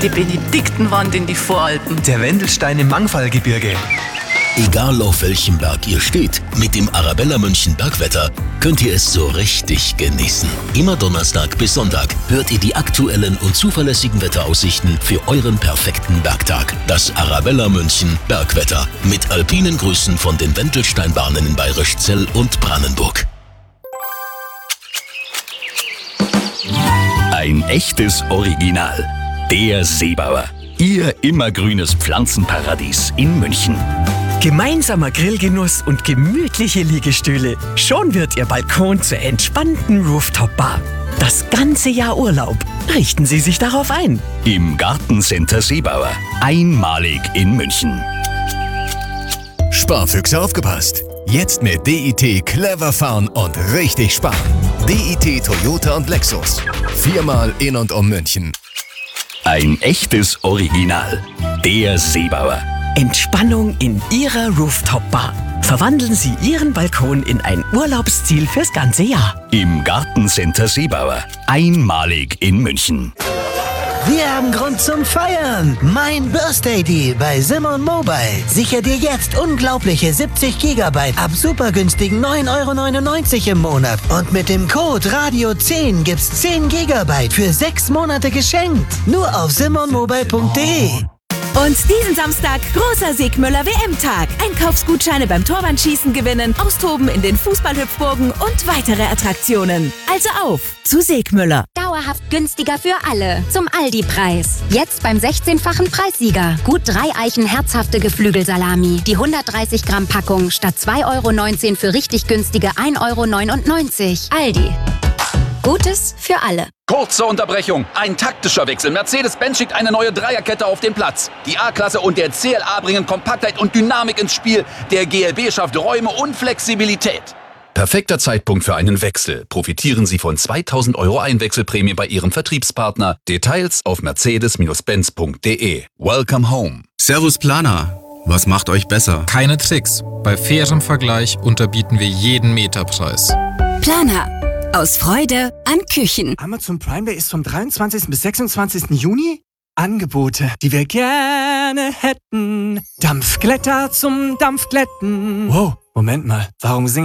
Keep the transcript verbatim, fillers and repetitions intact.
Die Benediktenwand in die Voralpen. Der Wendelstein im Mangfallgebirge. Egal auf welchem Berg ihr steht, mit dem Arabella München Bergwetter könnt ihr es so richtig genießen. Immer Donnerstag bis Sonntag hört ihr die aktuellen und zuverlässigen Wetteraussichten für euren perfekten Bergtag. Das Arabella München Bergwetter mit alpinen Grüßen von den Wendelsteinbahnen in Bayerischzell und Brandenburg. Ein echtes Original. Der Seebauer. Ihr immergrünes Pflanzenparadies in München. Gemeinsamer Grillgenuss und gemütliche Liegestühle. Schon wird Ihr Balkon zur entspannten Rooftop-Bar. Das ganze Jahr Urlaub. Richten Sie sich darauf ein. Im Gartencenter Seebauer. Einmalig in München. Sparfüchse aufgepasst. Jetzt mit D I T clever fahren und richtig sparen. D I T Toyota und Lexus. Viermal in und um München. Ein echtes Original. Der Seebauer. Entspannung in Ihrer Rooftop-Bar. Verwandeln Sie Ihren Balkon in ein Urlaubsziel fürs ganze Jahr. Im Gartencenter Seebauer. Einmalig in München. Wir haben Grund zum Feiern. Mein Birthday Deal bei Simon Mobile. Sicher dir jetzt unglaubliche siebzig Gigabyte ab super günstigen neun Euro neunundneunzig im Monat. Und mit dem Code Radio zehn gibt's zehn Gigabyte für sechs Monate geschenkt. Nur auf simon mobile punkt de. Und diesen Samstag großer Segmüller W M-Tag. Einkaufsgutscheine beim Torwandschießen gewinnen, austoben in den Fußballhüpfburgen und weitere Attraktionen. Also auf zu Segmüller. Dauerhaft günstiger für alle. Zum Aldi-Preis. Jetzt beim sechzehnfachen Preissieger. Gut drei Eichen herzhafte Geflügelsalami. Die hundertdreißig Gramm Packung statt zwei Euro neunzehn für richtig günstige ein Euro neunundneunzig. Aldi. Gutes für alle. Kurze Unterbrechung. Ein taktischer Wechsel. Mercedes-Benz schickt eine neue Dreierkette auf den Platz. Die A-Klasse und der C L A bringen Kompaktheit und Dynamik ins Spiel. Der G L B schafft Räume und Flexibilität. Perfekter Zeitpunkt für einen Wechsel. Profitieren Sie von zweitausend Euro Einwechselprämie bei Ihrem Vertriebspartner. Details auf mercedes benz punkt de. Welcome home. Servus Planer. Was macht euch besser? Keine Tricks. Bei fairem Vergleich unterbieten wir jeden Meterpreis. Planer. Aus Freude an Küchen. Amazon Prime Day ist vom dreiundzwanzigsten bis sechsundzwanzigsten Juni. Angebote, die wir gerne hätten. Dampfglätter zum Dampfglätten. Wow, Moment mal, warum singen